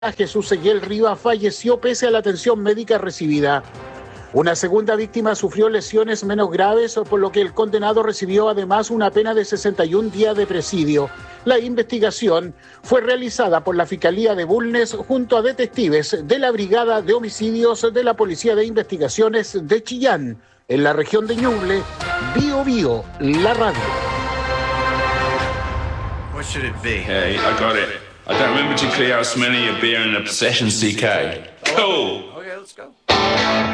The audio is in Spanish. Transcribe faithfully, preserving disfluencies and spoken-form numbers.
Jesús Seguel Rivas falleció pese a la atención médica recibida. Una segunda víctima sufrió lesiones menos graves, por lo que el condenado recibió además una pena de sesenta y un días de presidio. La investigación fue realizada por la Fiscalía de Bulnes junto a detectives de la Brigada de Homicidios de la Policía de Investigaciones de Chillán, en la región de Ñuble. Bio Bio, la radio. What should it be? Hey, I got it. I don't remember particularly how smelly your beer and a possession, C K. Cool. Okay, let's go.